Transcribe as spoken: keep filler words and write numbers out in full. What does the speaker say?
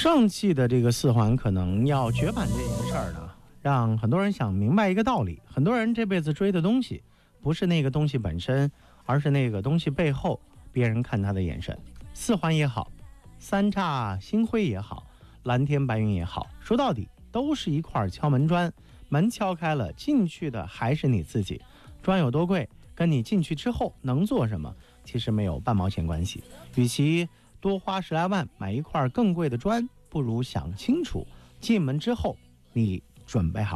上汽的这个四环可能要绝版这件事儿呢，让很多人想明白一个道理：很多人这辈子追的东西，不是那个东西本身，而是那个东西背后别人看他的眼神。四环也好，三叉星辉也好，蓝天白云也好，说到底都是一块敲门砖，门敲开了，进去的还是你自己。砖有多贵，跟你进去之后能做什么，其实没有半毛钱关系。与其多花十来万买一块更贵的砖，不如想清楚进门之后你准备好